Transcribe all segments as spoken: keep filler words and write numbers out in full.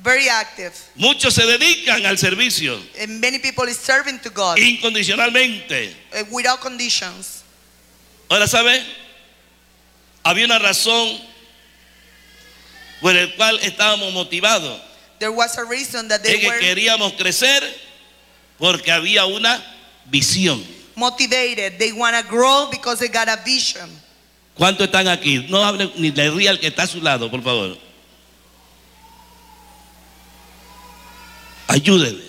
Very active. Muchos se dedican al servicio. And many people is serving to God. Incondicionalmente. Uh, without conditions. Ahora, ¿sabe? Había una razón por la cual estábamos motivados. There was a reason that they Es que were queríamos crecer porque había una visión. motivated. They want to grow because they got a vision. ¿Cuántos están aquí? No hablen ni le ría al que está a su lado, por favor. Ayúdenle.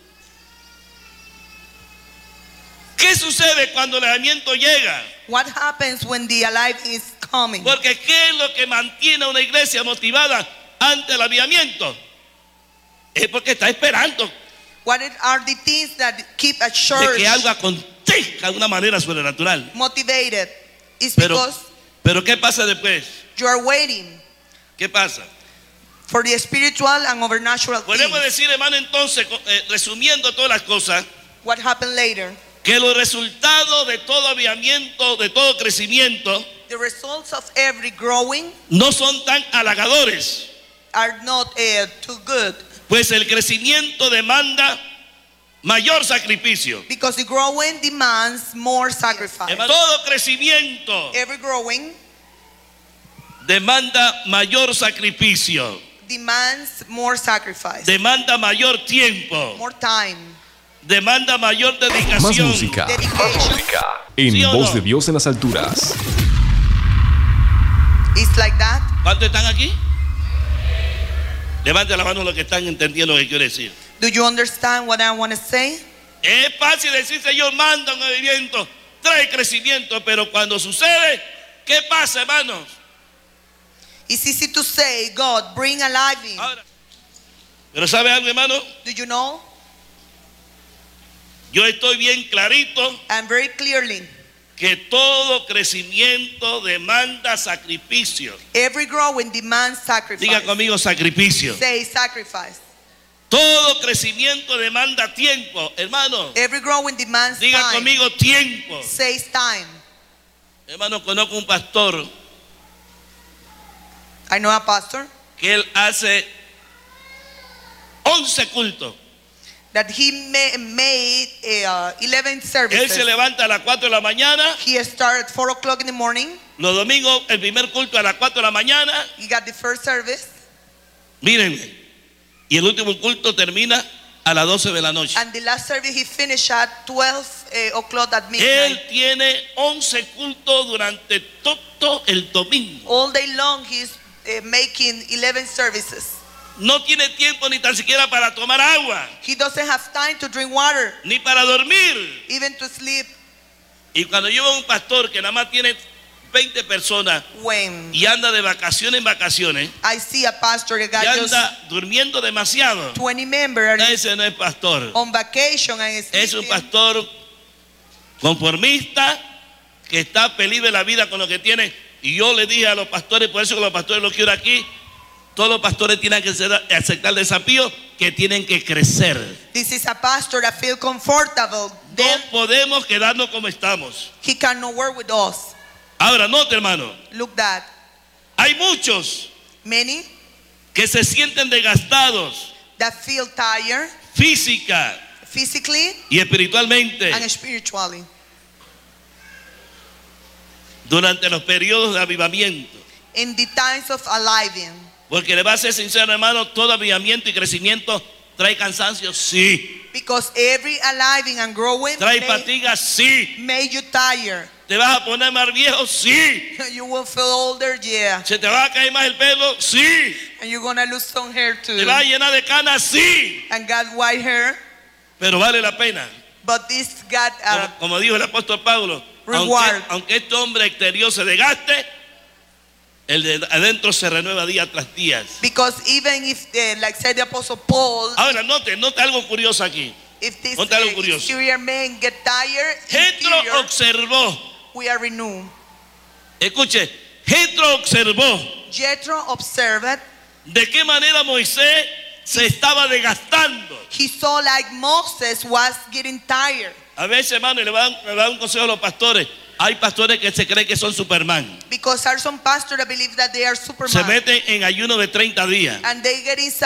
¿Qué sucede cuando el avivamiento llega? What happens when the alive is coming? Porque ¿qué es lo que mantiene a una iglesia motivada ante el avivamiento? Es porque está esperando What are the things that keep a de church que algo acontezca de una manera sobrenatural. motivated? It's Pero, because pero ¿qué pasa después? you are waiting ¿Qué pasa? for the spiritual and overnatural Podemos things. decir, hermano, entonces, eh, resumiendo todas las cosas, What happened later? que los resultados de todo avivamiento, de todo crecimiento, The results of every growing no son tan halagadores, are not uh, too good pues el crecimiento demanda mayor sacrificio. because the growing demands more sacrifice. Hermano, todo crecimiento Every growing demanda mayor sacrificio, demands more sacrifice, demanda mayor tiempo, more time, demanda mayor Más dedicación. música. dedication. En ¿Sí o Voz no? de Dios en las alturas. It's like that. ¿Cuántos están aquí? Levante la mano los que están entendiendo lo que quiero decir. Do you understand what I want to say? Es fácil decir, Señor, manda un movimiento, trae crecimiento, pero cuando sucede, ¿qué pasa, hermanos? It's easy to say, God, bring alive in. Ahora, pero ¿sabe algo, hermano? Do you know? Yo estoy bien clarito And very clearly, que todo crecimiento demanda sacrificio. every growing demands sacrifice. Diga conmigo sacrificio. Say sacrifice. Todo crecimiento demanda tiempo, hermano. Every growing demands Diga time. conmigo tiempo. Says time. Hermano, conozco un pastor I know a pastor que él hace once cultos. that he ma- made uh, eleven Él services. se levanta a las cuatro de la mañana. He started at four o'clock in the morning. Los domingos, el primer culto a las cuatro de la mañana. He got the first service. Mírenme. Y el último culto termina a las doce de la noche. And the last service he finished at twelve uh, o'clock at Él midnight. tiene once cultos durante todo el domingo. All day long he's uh, making eleven services. No tiene tiempo ni tan siquiera para tomar agua, He doesn't have time to drink water, ni para dormir. even to sleep. Y cuando yo veo a un pastor que nada más tiene veinte personas When y anda de vacaciones en vacaciones I see a pastor that y got just anda durmiendo demasiado, twenty members ese no es pastor. on vacation and is Es un sleeping, pastor conformista que está feliz de la vida con lo que tiene. Y yo le dije a los pastores, por eso que los pastores los quiero aquí, todos los pastores tienen que ser- aceptar el desafío que tienen que crecer. This is a pastor that feel comfortable. No Then podemos quedarnos como estamos. he cannot work with us. Ahora, note, hermano, Look that. hay muchos Many que se sienten desgastados that feel tired física physically y espiritualmente and spiritually durante los periodos de avivamiento. in the times of aliving. Porque le va a ser sincero, hermano, todo avivamiento y crecimiento trae cansancio, sí. Because every aliving and growing Trae may, fatiga, sí. made you tired. ¿Te vas a poner más viejo? Sí. You will feel older, yeah. ¿Se te va a caer más el pelo? Sí. And you're gonna lose some hair too. ¿Te va a llenar de canas? Sí. And got white hair. Pero vale la pena. But this got Como, a como dijo el apóstol Pablo, Reward. aunque, aunque este hombre exterior se desgaste, el de adentro se renueva día tras día. because even if the, like said the apostle Paul, Ahora, note, note algo curioso aquí. if this Ponte algo uh, curioso. exterior men get tired, Jetro interior, observó, we are renewed. escuche, Jetro observó Jethro observed, de qué manera Moisés se estaba desgastando. he saw like Moses was getting tired. A veces, hermano, y le voy a dar, le voy a dar un consejo a los pastores. Hay pastores que se creen que son Superman. Because there are some pastors that believe that they are Se Superman. meten en ayuno de treinta días. And they get inside